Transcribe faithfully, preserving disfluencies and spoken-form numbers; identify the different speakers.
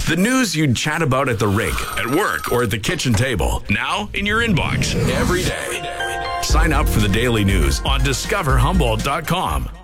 Speaker 1: The news you'd chat about at the rink, at work, or at the kitchen table. Now in your inbox every day. Sign up for the daily news on discover humboldt dot com.